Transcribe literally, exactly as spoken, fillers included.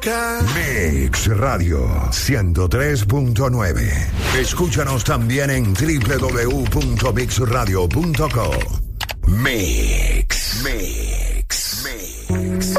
loca. Mix Radio ciento tres punto nueve. Escúchanos también en doble u doble u doble u punto mix radio punto com. Mix.